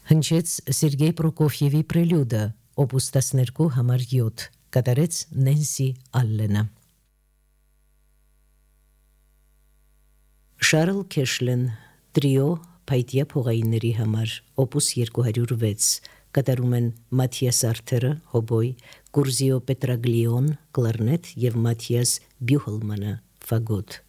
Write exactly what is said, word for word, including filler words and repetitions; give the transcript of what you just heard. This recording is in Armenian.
Հնչեց Սերգեյ Պրոկոֆիևի պրելյուդը, օպուս տասներկու համար յոթ, կատարեց Նենսի Ալլենը։ Շարլ Քեշլեն, տրիո փայտյա փողայինների համար, օպուս երկու հարյուր վեց, կատարում են Մաթիաս Արթերը, հոբոյ, Կուրզիո Պետրագլիոն, կլարնետ և Մաթիաս Բյուհլմանը, ֆագոտ։